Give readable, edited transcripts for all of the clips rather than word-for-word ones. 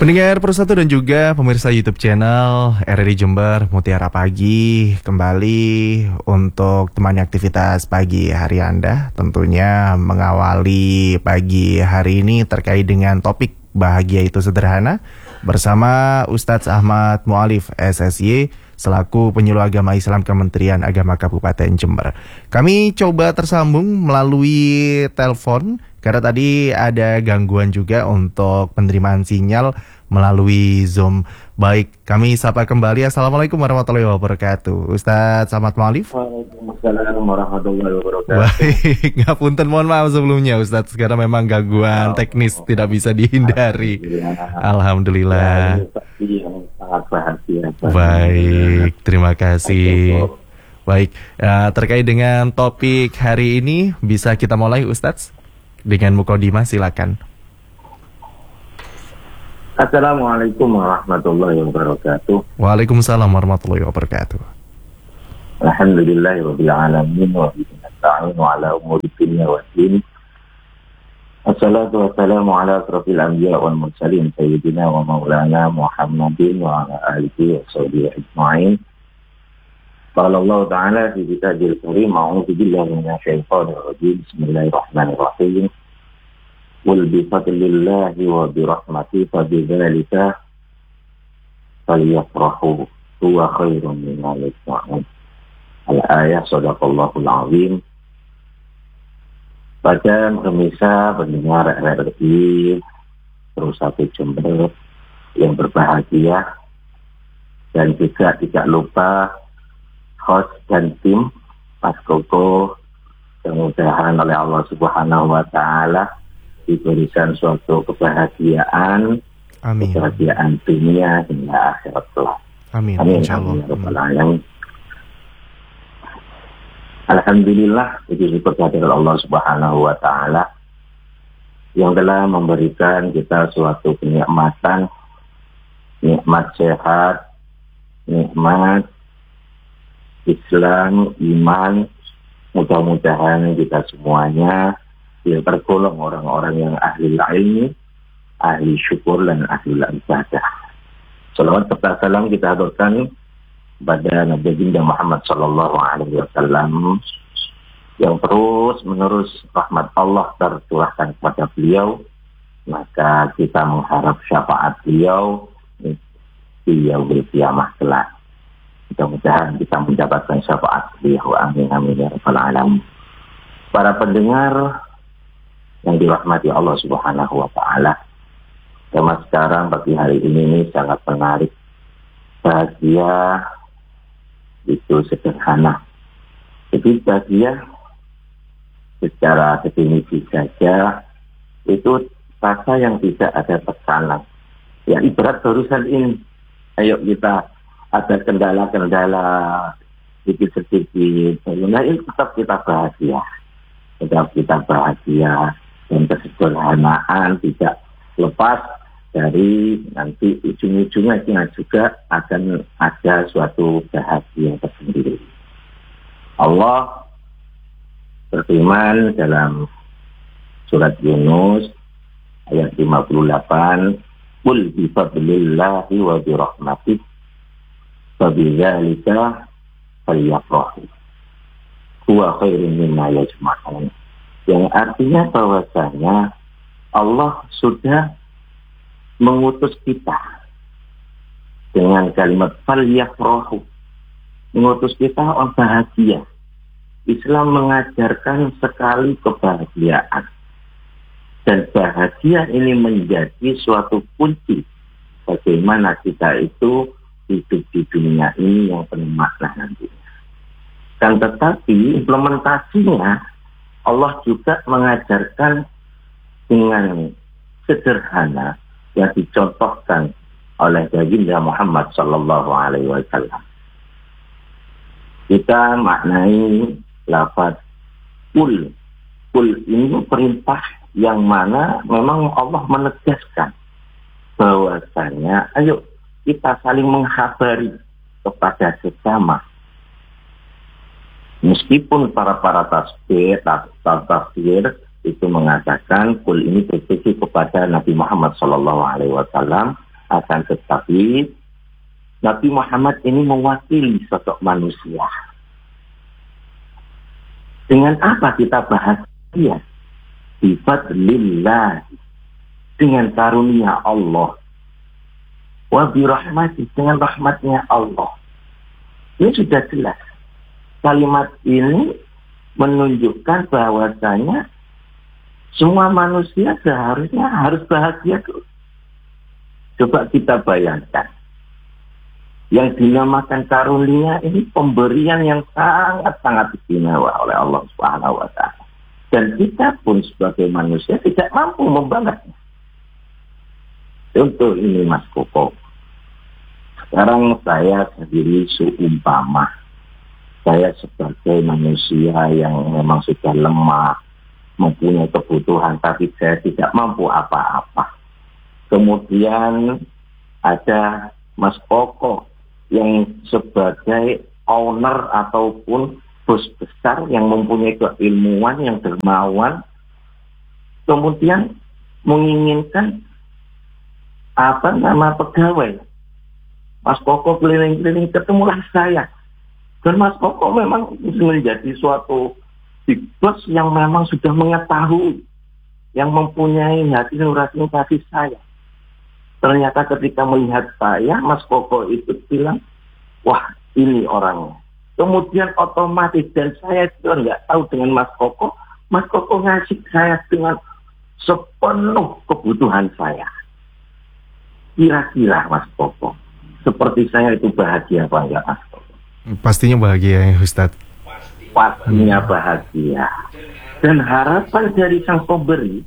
Pendengar Persatu dan juga pemirsa YouTube channel RRI Jember, Mutiara Pagi kembali untuk temani aktivitas pagi hari Anda. Tentunya mengawali pagi hari ini terkait dengan topik bahagia itu sederhana bersama Ustadz Ahmad Mu'alif SSY selaku penyuluh agama Islam Kementerian Agama Kabupaten Jember. Kami coba tersambung melalui telepon karena tadi ada gangguan juga untuk penerimaan sinyal melalui Zoom. Baik, kami sapa kembali. Assalamualaikum warahmatullahi wabarakatuh. Ustadz Ahmad Mu'alif. Waalaikumsalam warahmatullahi wabarakatuh. Baik, ngapunten, mohon maaf sebelumnya Ustadz, karena memang gangguan teknis tidak bisa dihindari. Alhamdulillah. Yang sangat bahagia. Baik, terima kasih. Baik, terkait dengan topik hari ini bisa kita mulai Ustadz dengan mukadimah, silakan. Assalamualaikum warahmatullahi wabarakatuh. Waalaikumsalam warahmatullahi wabarakatuh. Alhamdulillahirabbil alamin wa bihi nasta'inu ala umuri dunya waddin. Assalatu wassalamu ala asrofil anbiya wal mursalin sayyidina wa maulana Muhammadin wa ala alihi wa sahbihi ajma'in. Qala Allah ta'ala fi kitabil karim, a'udzu billahi minasyaitonir rajim. Bismillahirrahmanirrahim. Qul bi fadlillahi wa bi rahmatihi fa bidzalika falyafrahu huwa khairun mimma yajma'un. Al-ayah sadaqallahul azim. Bacaan pemirsa pendengar RRI Persatu Jember yang berbahagia, dan juga tidak lupa host dan tim Mas Koko, mudah-mudahan oleh Allah Subhanahu wa Ta'ala diberikan suatu kebahagiaan. Amin. Kebahagiaan dunia hingga akhirat kelak. Amin. Amin. Amin. Alhamdulillah, puji syukur kehadirat Allah Subhanahu wa Ta'ala yang telah memberikan kita suatu kenikmatan, nikmat sehat, nikmat Islam, iman. Mudah-mudahan kita semuanya tergolong orang-orang yang ahli ilmu, ahli syukur, dan ahli ibadah. Salawat serta salam kita haturkan pada Nabi Baginda Muhammad sallallahu alaihi wasallam yang terus menerus rahmat Allah tercurahkan kepada beliau. Maka kita mengharap syafaat beliau di yaumil qiyamah kelak. Mudah-mudahan kita mendapatkan syafaat beliau. Amin amin ya rabbal alamin. Para pendengar yang dirahmati Allah Subhanahu wa Ta'ala, tema sekarang pagi hari ini sangat menarik. Bahagia itu sederhana. Jadi bahagia secara definisi saja itu rasa yang tidak ada tekanan. Ya ibarat barusan ini, ayo kita ada kendala-kendala sedikit-sedikit, nah ini tetap kita bahagia. Tetap kita bahagia, dan kesederhanaan tidak lepas dari nanti ujung-ujungnya juga akan ada suatu bahagia tersendiri. Allah berfirman dalam surat Yunus ayat 58, "Qul bi fadlillahi wa bi rahmatihi fa bidzalika falyafrahu huwa khairun mimma yajma'un." Yang artinya bahwasanya Allah sudah mengutus kita dengan kalimat falyafrahu, mengutus kita bahagia. Islam mengajarkan sekali kebahagiaan, dan bahagia ini menjadi suatu kunci bagaimana kita itu hidup di dunia ini yang penuh makna nantinya. Dan tetapi implementasinya Allah juga mengajarkan dengan sederhana yang dicontohkan oleh Baginda Muhammad sallallahu alaihi wasallam. Kita maknai lafaz kul. Kul ini perintah yang mana memang Allah menegaskan bahwasanya ayo kita saling menghabari kepada sesama. Meskipun para tafsir itu mengatakan kul ini bertuju kepada Nabi Muhammad sallallahu alaihi wasallam, Akan tetapi Nabi Muhammad ini mewakili sosok manusia. Dengan apa kita bahagia? Bifadlillah, dengan karunia Allah. Wa birahmati, dengan rahmatnya Allah. Ini sudah jelas. Kalimat ini menunjukkan bahwasanya semua manusia seharusnya harus bahagia terus. Coba kita bayangkan. Yang dinamakan karunia ini pemberian yang sangat-sangat istimewa oleh Allah Subhanahu wa Ta'ala. Dan kita pun sebagai manusia tidak mampu membalasnya. Contoh ini Mas Koko. Sekarang saya sendiri seumpama. Saya sebagai manusia yang memang sudah lemah, mempunyai kebutuhan, tapi saya tidak mampu apa-apa. Kemudian ada Mas Koko yang sebagai owner ataupun bos besar yang mempunyai keilmuan, yang dermawan, kemudian menginginkan pegawai. Mas Koko keliling-keliling, ketemulah saya. Dan Mas Koko memang menjadi suatu big boss yang memang sudah mengetahui, yang mempunyai hati nurani kasih saya. Ternyata ketika melihat saya, Mas Koko itu bilang, wah ini orangnya. Kemudian otomatis, dan saya juga nggak tahu dengan Mas Koko ngasih saya dengan sepenuh kebutuhan saya. Kira-kira Mas Koko, seperti saya itu bahagia apa enggak Mas Koko? Pastinya bahagia ya Ustadz. Pastinya bahagia. Dan harapan dari sang pemberi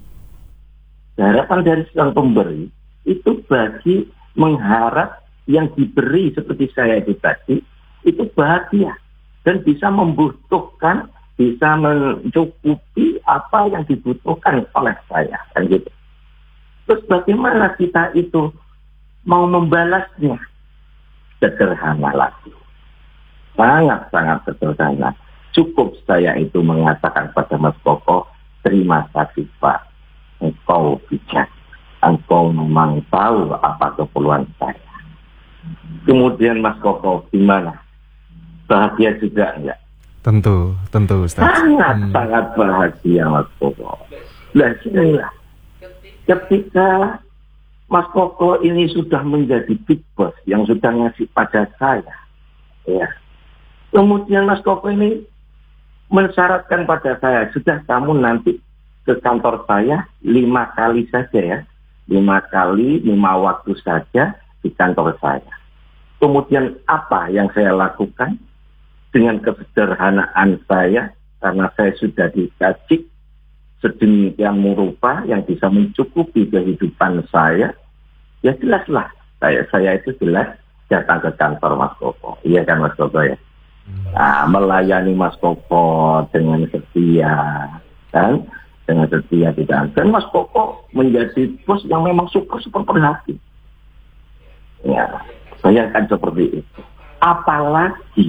itu bagi mengharap yang diberi seperti saya itu tadi, itu bahagia. Dan bisa membutuhkan, bisa mencukupi apa yang dibutuhkan oleh saya. Kan gitu. Terus bagaimana kita itu mau membalasnya? Sederhana lagi. Sangat-sangat sederhana. Cukup saya itu mengatakan pada Mas Koko, terima kasih Pak, engkau bijak, engkau memang tahu apa keperluan saya. Kemudian Mas Koko gimana? Bahagia juga enggak? Tentu Ustaz. Sangat bahagia Mas Koko. Nah sinilah, ketika Mas Koko ini sudah menjadi big boss yang sudah ngasih pada saya, ya. Kemudian Mas Koko ini mensyaratkan pada saya, sudah kamu nanti ke kantor saya 5 kali saja ya. 5 kali, 5 waktu saja di kantor saya. Kemudian apa yang saya lakukan? Dengan kesederhanaan saya, karena saya sudah dikasih sedemikian rupa yang bisa mencukupi kehidupan saya, ya jelaslah. Saya itu jelas datang ke kantor Mas Koko. Iya kan Mas Koko ya? Nah, melayani Mas Koko dengan setia, kan? Dengan setia tidak. Dan Mas Koko menjadi bos yang memang super perhati. Ya, saya akan seperti itu. Apalagi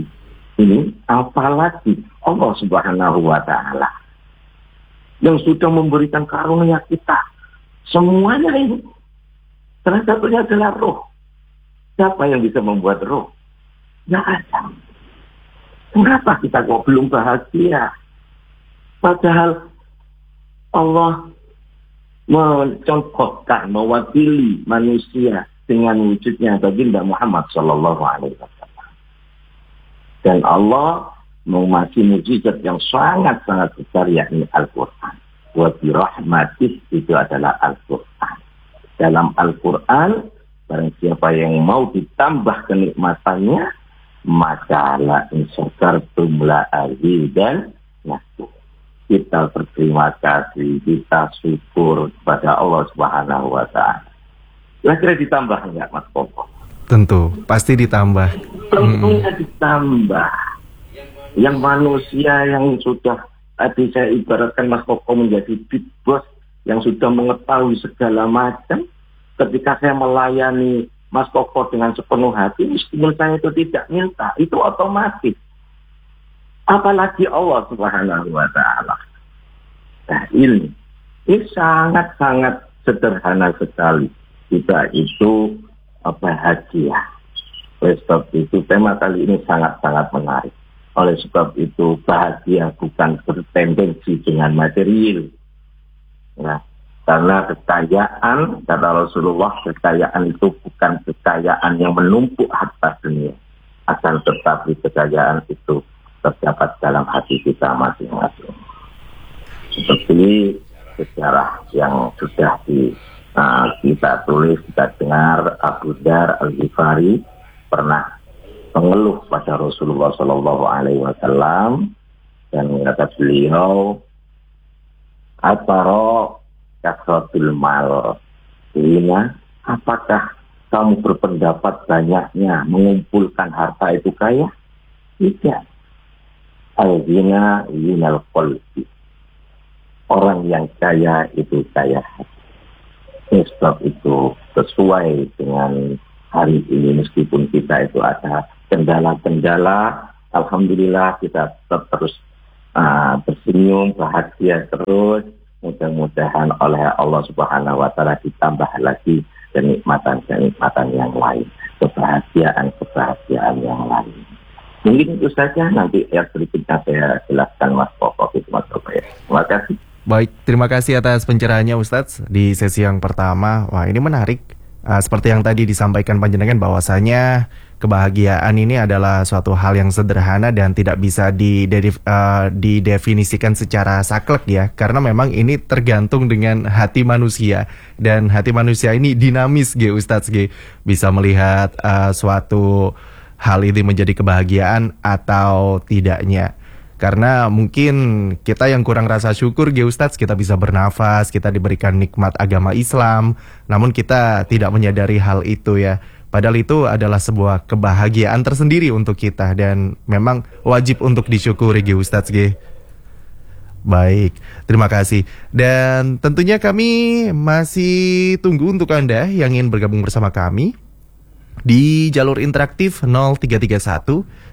Allah Subhanahu wa Ta'ala yang sudah memberikan karunia kita semuanya ini. Salah satunya adalah roh. Siapa yang bisa membuat roh? Nggak ada. Kenapa kita kok belum bahagia? Padahal Allah mencontohkan, mewakili manusia dengan wujudnya baginda Muhammad Sallallahu Alaihi Wasallam. Dan Allah mengasih mujizat yang sangat-sangat besar, yakni Al-Quran. Wa birahmatih, itu adalah Al-Quran. Dalam Al-Quran, barang siapa yang mau ditambah kenikmatannya, maka la insyakartum la azidan lakum. Kita berterima kasih, kita syukur kepada Allah Subhanahu wa Ta'ala. Kira-kira ditambah enggak Mas Koko? Tentu, pasti ditambah. Tentunya ditambah. Yang manusia yang sudah tadi saya ibaratkan Mas Koko menjadi big boss yang sudah mengetahui segala macam, ketika saya melayani Mas Koko dengan sepenuh hati, meskipun saya itu tidak minta, itu otomatis. Apalagi Allah Subhanahu wa Ta'ala. Nah ini sangat-sangat sederhana sekali. Kita itu bahagia. Oleh sebab itu tema kali ini sangat-sangat menarik. Oleh sebab itu bahagia bukan bertendensi dengan material. Ya, karena kekayaan, kata Rasulullah, kekayaan itu bukan kekayaan yang menumpuk harta dunia. Akan tetapi kekayaan itu terdapat dalam hati kita masing-masing. Seperti sejarah yang sudah kita tulis, kita dengar, Abu Dzar Al-Ghifari pernah mengeluh pada Rasulullah SAW dan kata beliau, "Ataro kasratul mal, apakah kamu berpendapat banyaknya mengumpulkan harta itu kaya?" Tidak. Al-ghina yinal qalbi. Orang yang kaya itu kaya hati. Sebab itu sesuai dengan hari ini, meskipun kita itu ada kendala-kendala, alhamdulillah kita tetap terus bersenyum, bahagia terus. Mudah-mudahan oleh Allah Subhanahu wa Ta'ala ditambah lagi kenikmatan-kenikmatan yang lain, kebahagiaan yang lain. Mungkin itu saja, nanti berikutnya saya jelaskan Mas Koko itu Mas Koko ya. Terima kasih. Baik, terima kasih atas pencerahannya Ustadz di sesi yang pertama. Wah, ini menarik. Seperti yang tadi disampaikan panjenengan bahwasanya kebahagiaan ini adalah suatu hal yang sederhana dan tidak bisa didefinisikan secara saklek ya, karena memang ini tergantung dengan hati manusia, dan hati manusia ini dinamis Ustadz bisa melihat suatu hal ini menjadi kebahagiaan atau tidaknya. Karena mungkin kita yang kurang rasa syukur Ustadz, kita bisa bernafas, kita diberikan nikmat agama Islam, namun kita tidak menyadari hal itu ya. Padahal itu adalah sebuah kebahagiaan tersendiri untuk kita dan memang wajib untuk disyukuri Ustadz Baik, terima kasih. Dan tentunya kami masih tunggu untuk Anda yang ingin bergabung bersama kami di jalur interaktif 0331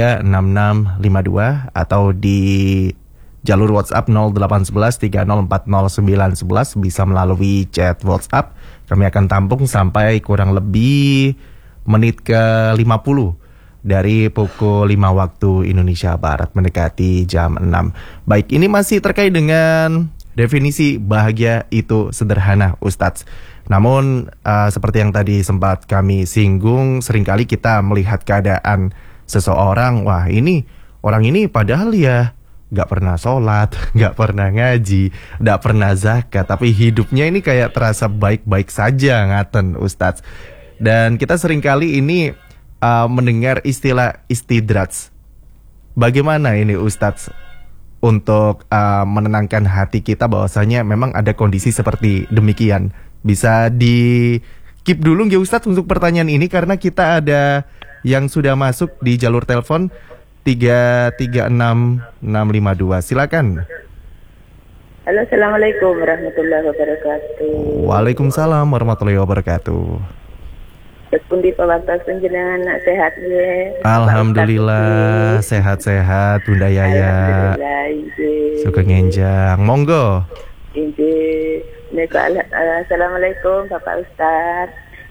336652 atau di jalur WhatsApp 0811 3040 911, bisa melalui chat WhatsApp. Kami akan tampung sampai kurang lebih menit ke 50 dari pukul 5 waktu Indonesia Barat mendekati jam 6. Baik, ini masih terkait dengan definisi bahagia itu sederhana Ustadz. Namun seperti yang tadi sempat kami singgung, seringkali kita melihat keadaan seseorang, wah ini orang ini padahal ya gak pernah sholat, gak pernah ngaji, gak pernah zakat, tapi hidupnya ini kayak terasa baik-baik saja ngaten Ustadz. Dan kita seringkali ini mendengar istilah istidraj. Bagaimana ini Ustadz untuk menenangkan hati kita bahwasanya memang ada kondisi seperti demikian? Bisa di keep dulu Ustadz untuk pertanyaan ini, karena kita ada yang sudah masuk di jalur telepon 336652. Silakan. Halo, assalamualaikum warahmatullahi wabarakatuh. Waalaikumsalam warahmatullahi wabarakatuh. Pundi pawartos panjenengan sehat nggih? Alhamdulillah sehat-sehat Bunda Yaya. Alhamdulillah nggih. Sugeng enjang. Monggo. Nggih. Assalamualaikum Bapak Ustaz.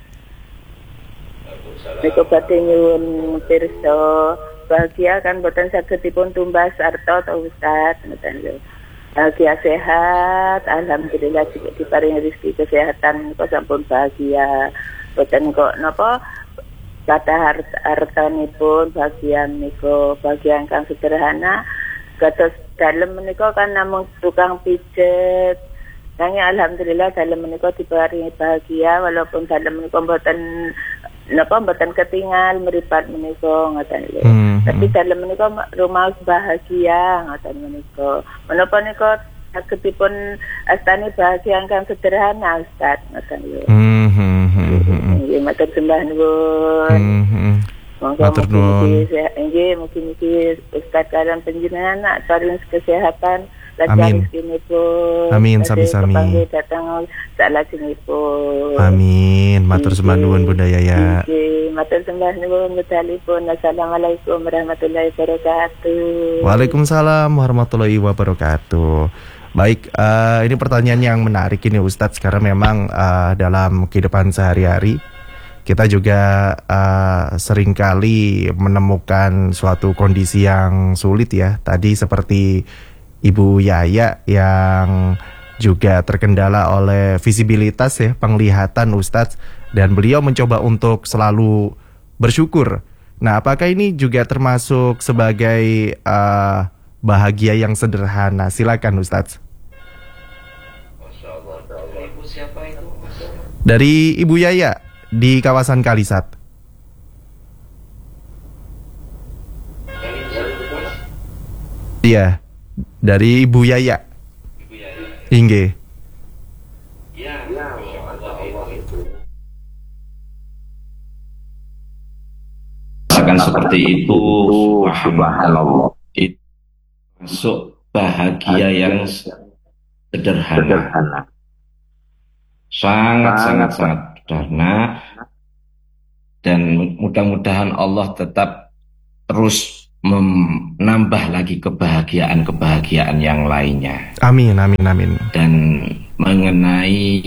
Nika badhe nyuwun pirsa, bahagia kan boten saged dipun tumbas arta to Ustaz, ngoten lho. Bahagia sehat, alhamdulillah juga diparingi rezeki kesehatan, kok sampun bahagia. Boten kok napa kata hartanipun bahagia menika bahagia ingkang sederhana. Kados dalem menika kan namung tukang pijet. Nanging alhamdulillah dalem menika diparingi bahagia, walaupun dalem menika boten ketinggal meripat menika ngoten lho. Tapi dalem menika rumah bahagia ngoten menika. Menapa nika saged dipun astani bahagia ingkang sederhana Ustaz ngoten lho. Nggih matur sembah nuwun. Matur nuwun. Nggih mugi-mugi Ustaz kalian panjenengan paring kesehatan. Amin. Amin sami-sami. Amin. Matur sembah nuwun Bunda Yaya. Matur sembah nuwun betalipun. Assalamualaikum warahmatullahi wabarakatuh. Waalaikumsalam warahmatullahi wabarakatuh. Baik, ini pertanyaan yang menarik ini Ustadz, karena memang dalam kehidupan sehari-hari kita juga seringkali menemukan suatu kondisi yang sulit ya. Tadi seperti Ibu Yaya yang juga terkendala oleh visibilitas ya, penglihatan Ustadz, dan beliau mencoba untuk selalu bersyukur. Nah, apakah ini juga termasuk sebagai bahagia yang sederhana? Silakan Ustadz. Dari Ibu Yaya di kawasan Kalisat. Iya, dari Ibu Yaya. Inge. Akan seperti itu, subhanallah. Itu masuk bahagia yang sederhana. Sangat sederhana. Dan mudah-mudahan Allah tetap terus menambah lagi kebahagiaan yang lainnya. Amin. Dan mengenai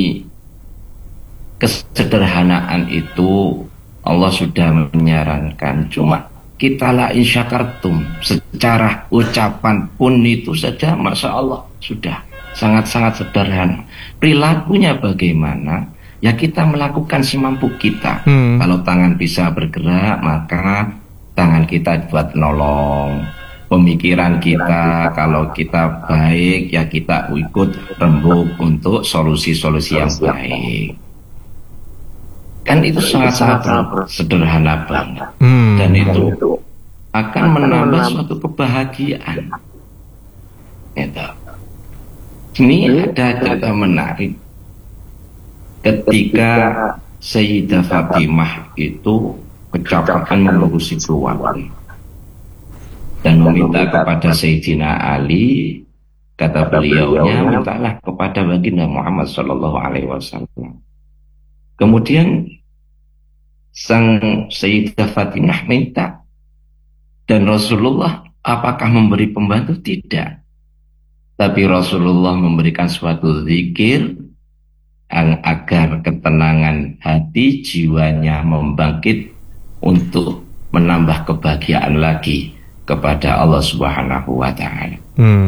kesederhanaan itu Allah sudah menyarankan, cuma kita la in syakartum, secara ucapan pun itu saja masya Allah sudah sangat sederhana. Perilakunya bagaimana? Ya kita melakukan semampu kita. Kalau tangan bisa bergerak, maka tangan kita buat nolong. Pemikiran kita, kalau kita baik, ya kita ikut rembuk untuk solusi-solusi yang baik. Kan itu sangat sederhana banget. Dan itu akan menambah suatu kebahagiaan. Gitu. Ini ada cerita menarik. Ketika Sayyidah Fatimah itu kecapean mengurusi keluarga dan meminta kepada Sayyidina Ali, kata beliaunya, mintalah kepada baginda Muhammad SAW. Kemudian sang Sayyidah Fatimah minta, dan Rasulullah apakah memberi pembantu? Tidak. Tapi Rasulullah memberikan suatu zikir agar ketenangan hati jiwanya membangkit untuk menambah kebahagiaan lagi kepada Allah Subhanahu wa Ta'ala.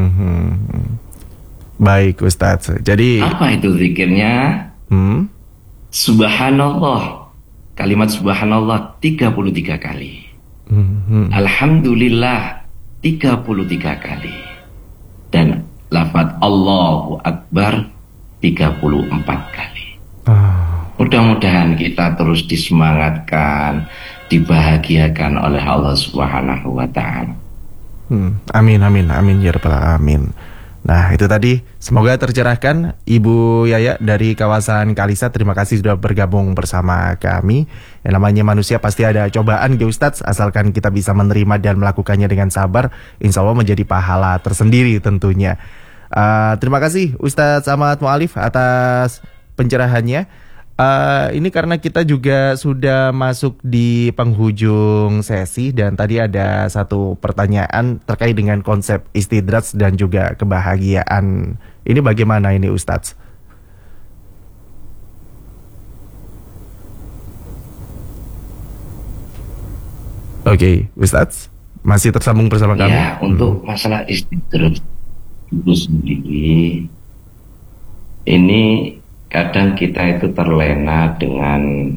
Baik Ustadz. Jadi apa itu zikirnya? Subhanallah. Kalimat subhanallah 33 kali. Alhamdulillah 33 kali. Dan lafaz Allahu Akbar 34 kali. Mudah-mudahan kita terus disemangatkan, dibahagiakan oleh Allah Subhanahu wa Ta'ala. Amin ya rabbal alamin. Nah, itu tadi semoga tercerahkan Ibu Yaya dari kawasan Kalisat. Terima kasih sudah bergabung bersama kami. Yang namanya manusia pasti ada cobaan ya Ustadz, asalkan kita bisa menerima dan melakukannya dengan sabar, insya Allah menjadi pahala tersendiri tentunya. Terima kasih Ustadz Ahmad Mu'alif atas pencerahannya. Ini karena kita juga sudah masuk di penghujung sesi, dan tadi ada satu pertanyaan terkait dengan konsep istidraj dan juga kebahagiaan. Ini bagaimana ini Ustadz? Oke, Ustadz masih tersambung bersama kami. Ya, untuk masalah istidraj itu sendiri, ini kadang kita itu terlena dengan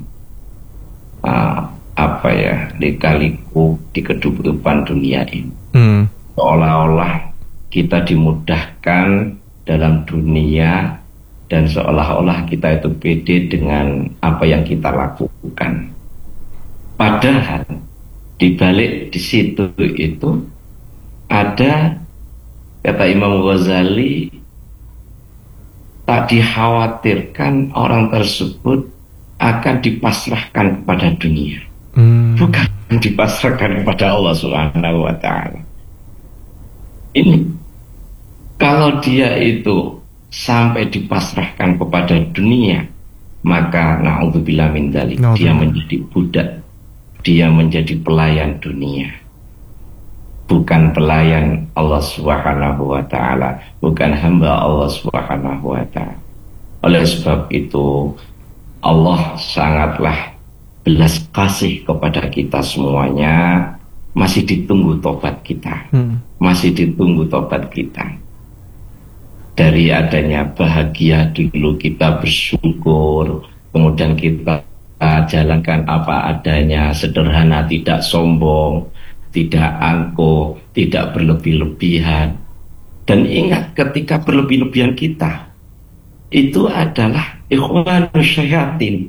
lika-liku di kehidupan dunia ini. Seolah-olah kita dimudahkan dalam dunia, dan seolah-olah kita itu pede dengan apa yang kita lakukan. Padahal di balik di situ itu ada, kata Imam Ghazali, tak dikhawatirkan orang tersebut akan dipasrahkan kepada dunia, bukan dipasrahkan kepada Allah Subhanahu wa Ta'ala. Ini kalau dia itu sampai dipasrahkan kepada dunia, maka na'udzubillah min dzalik, dia menjadi budak, dia menjadi pelayan dunia, bukan pelayan Allah Subhanahu wa Ta'ala, bukan hamba Allah Subhanahu wa Ta'ala. Oleh sebab itu Allah sangatlah belas kasih kepada kita semuanya, masih ditunggu tobat kita. Masih ditunggu tobat kita. Dari adanya bahagia dulu kita bersyukur, kemudian kita jalankan apa adanya, sederhana, tidak sombong, tidak angkuh, tidak berlebih-lebihan. Dan ingat, ketika berlebih-lebihan kita itu adalah ikhwanus syayatin.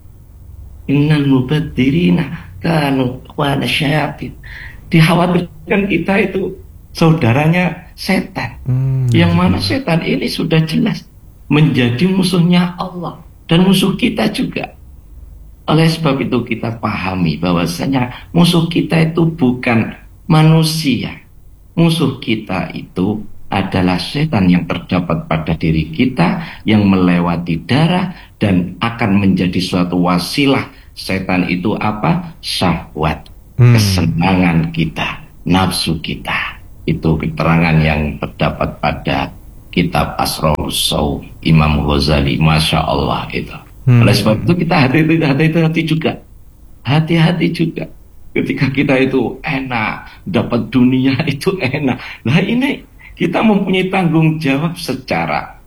Innal mubadzirina kanu ikhwanus syayatin. Dikhawatirkan kita itu saudaranya setan. Yang mana setan ini sudah jelas menjadi musuhnya Allah dan musuh kita juga. Oleh sebab itu kita pahami bahwasanya musuh kita itu bukan manusia. Musuh kita itu adalah setan yang terdapat pada diri kita, yang melewati darah dan akan menjadi suatu wasilah. Setan itu apa? Syahwat, kesenangan kita, nafsu kita. Itu keterangan yang terdapat pada kitab Asrarus Shaum Imam Ghazali. Masya Allah itu. Oleh sebab itu kita hati-hati juga. Hati-hati juga. Ketika kita itu enak, dapat dunia itu enak. Nah ini kita mempunyai tanggung jawab secara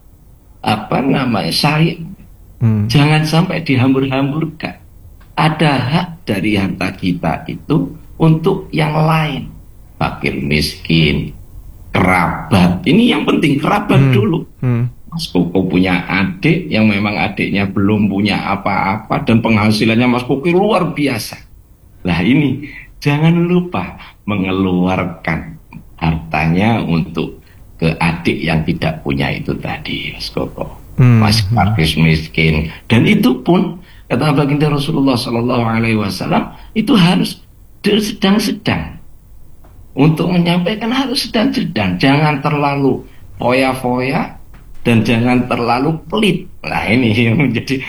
syariat. Jangan sampai dihambur-hamburkan. Ada hak dari harta kita itu untuk yang lain. Fakir miskin, kerabat. Ini yang penting, kerabat dulu. Mas Koko punya adik yang memang adiknya belum punya apa-apa dan penghasilannya Mas Koko luar biasa. Nah ini jangan lupa mengeluarkan hartanya untuk ke adik yang tidak punya itu tadi, Mas Koko. Mas fakir miskin. Dan itu pun kata baginda Rasulullah SAW itu harus sedang-sedang. Untuk menyampaikan harus sedang-sedang. Jangan terlalu foya-foya dan jangan terlalu pelit. Nah ini yang menjadi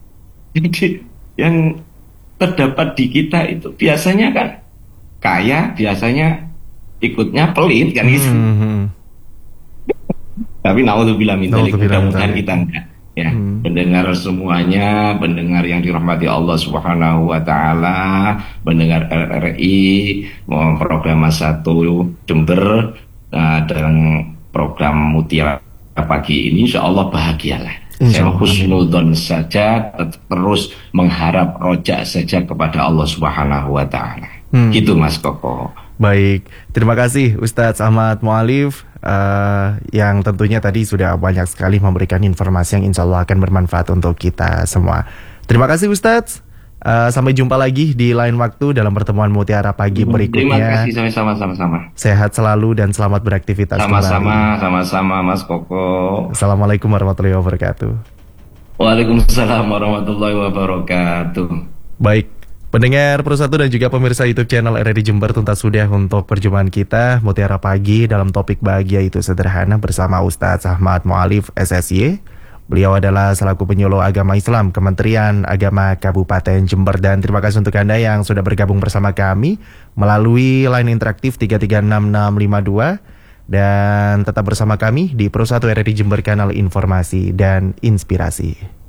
yang terdapat di kita itu. Biasanya kan kaya, biasanya ikutnya pelit kan gitu. Tapi naudzubillah min dzalik, mudah-mudahan kita enggak. Ya, pendengar semuanya, pendengar yang dirahmati Allah Subhanahu wa taala, pendengar RRI, program 1 Jember dan program Mutiara Pagi ini insyaallah bahagialah. Saya husnudzon saja, terus mengharap roja saja kepada Allah Subhanahu wa taala. Gitu Mas Koko. Baik, terima kasih Ustadz Ahmad Mu'alif yang tentunya tadi sudah banyak sekali memberikan informasi yang insya Allah akan bermanfaat untuk kita semua. Terima kasih Ustadz, sampai jumpa lagi di lain waktu dalam pertemuan Mutiara Pagi berikutnya. Terima kasih, sama-sama. Sehat selalu dan selamat beraktivitas sama-sama Mas Koko. Assalamualaikum warahmatullahi wabarakatuh. Waalaikumsalam warahmatullahi wabarakatuh. Baik, pendengar Pro1 dan juga pemirsa YouTube channel RRI Jember, tuntas sudah untuk perjumpaan kita Mutiara Pagi dalam topik bahagia itu sederhana bersama Ustadz Ahmad Mu'alif SSY. Beliau adalah selaku penyuluh agama Islam Kementerian Agama Kabupaten Jember. Dan terima kasih untuk Anda yang sudah bergabung bersama kami melalui line interaktif 336652. Dan tetap bersama kami di Pro1 RRI Jember, kanal informasi dan inspirasi.